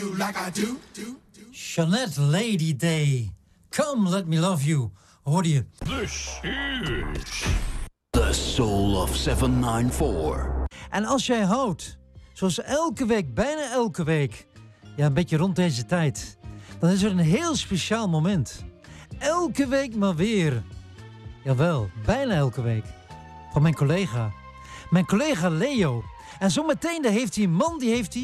Jeanette Lady Day. Come, let me love you. Hoorde je? This is The Soul of 794. En als jij houdt, zoals elke week, bijna elke week, ja, een beetje rond deze tijd, dan is er een heel speciaal moment. Elke week maar weer. Jawel, bijna elke week. Van mijn collega. Mijn collega Leo. En zometeen daar heeft hij een man,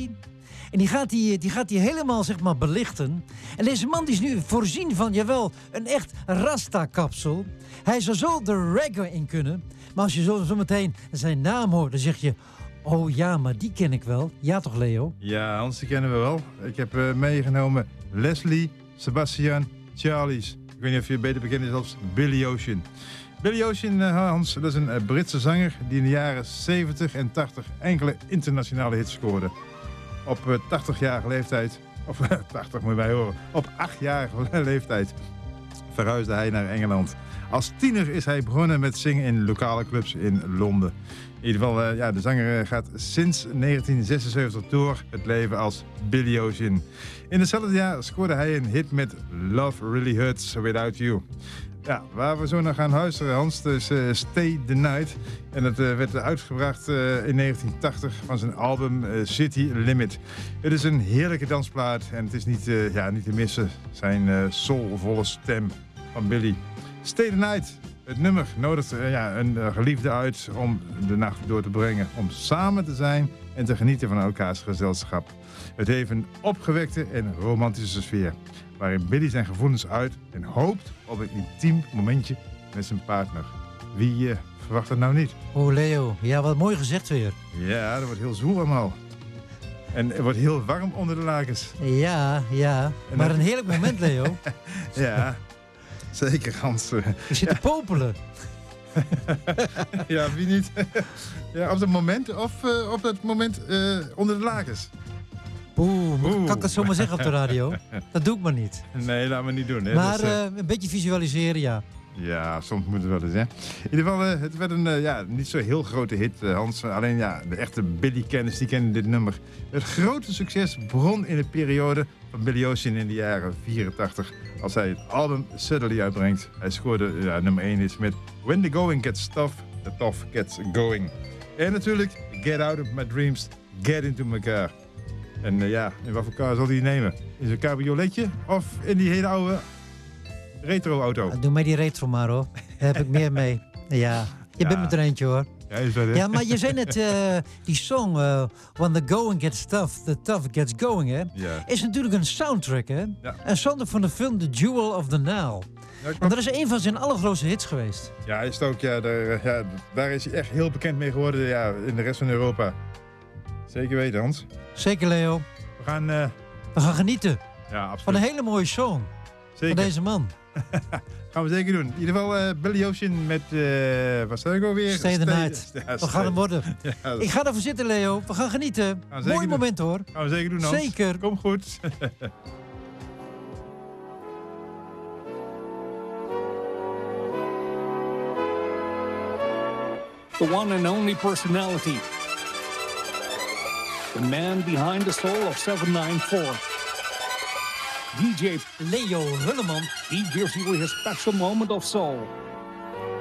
en die gaat hij helemaal, zeg maar, belichten. En deze man die is nu voorzien van, jawel, een echt Rasta-kapsel. Hij zou zo de reggae in kunnen. Maar als je zo meteen zijn naam hoort, dan zeg je... Oh ja, maar die ken ik wel. Ja toch, Leo? Ja, Hans, die kennen we wel. Ik heb meegenomen Leslie, Sebastian, Charlies. Ik weet niet of je beter bekend is als Billy Ocean. Billy Ocean, Hans, dat is een Britse zanger die in de jaren 70 en 80 enkele internationale hits scoorde. Op 80-jarige leeftijd, of 80 moet je bij horen, op 8-jarige leeftijd verhuisde hij naar Engeland. Als tiener is hij begonnen met zingen in lokale clubs in Londen. In ieder geval, ja, de zanger gaat sinds 1976 door het leven als Billy Ocean. In hetzelfde jaar scoorde hij een hit met Love Really Hurts Without You. Ja, waar we zo naar gaan luisteren, Hans, dus Stay the Night. En dat werd uitgebracht in 1980 van zijn album City Limit. Het is een heerlijke dansplaat en het is niet te missen. Zijn soulvolle stem van Billy. Stay the Night. Het nummer nodigt een geliefde uit om de nacht door te brengen. Om samen te zijn en te genieten van elkaars gezelschap. Het heeft een opgewekte en romantische sfeer. Waarin Billy zijn gevoelens uit en hoopt op een intiem momentje met zijn partner. Wie verwacht dat nou niet? Oh Leo, ja, wat mooi gezegd weer. Ja, dat wordt heel zwoel allemaal. En het wordt heel warm onder de lakens. Ja, maar een heerlijk moment, Leo. Ja, zeker, Hans. Je zit te popelen. Ja, wie niet? Ja, op dat moment of op dat moment onder de lakens? Kan ik dat zomaar zeggen op de radio? Dat doe ik maar niet. Nee, laat me niet doen. Hè. Maar een beetje visualiseren, ja. Ja, soms moet het wel eens, hè. In ieder geval, het werd een niet zo heel grote hit, Hans. Alleen, de echte Billy-kenners, die kennen dit nummer. Het grote succes begon in de periode van Billy Ocean in de jaren 84. Als hij het album Suddenly uitbrengt. Hij scoorde nummer 1 is met When the Going Gets Tough, the Tough Gets Going. En natuurlijk, Get Out of My Dreams, Get Into My Car. En in wat voor car zal hij nemen? In zijn cabrioletje of in die hele oude retro-auto? Doe mij die retro maar, hoor. Daar heb ik meer mee. Ja, je bent met er eentje, hoor. Ja, is dat, hè? Ja, maar je zei net, die song When the Going Gets Tough, the Tough Gets Going, hè? Ja. Is natuurlijk een soundtrack, hè? Ja. Een soundtrack van de film The Jewel of the Nile. Ja, En dat is een van zijn allergrootste hits geweest. Ja, is het ook. Ja, daar is hij echt heel bekend mee geworden in de rest van Europa. Zeker weten, Hans. Zeker, Leo. We gaan genieten ja, absoluut. van een hele mooie song. Zeker. Van deze man. Gaan we zeker doen. In ieder geval Billy Ocean met, wat zei ik alweer? Stay the Night. Ja, We gaan hem worden. Ja, Ik ga ervoor zitten, Leo. We gaan genieten. Mooi moment, hoor. Gaan we zeker doen, Hans. Zeker. Kom goed. The one and only personality. The man behind the soul of 794. DJ Leo Hulleman. He gives you his special moment of soul.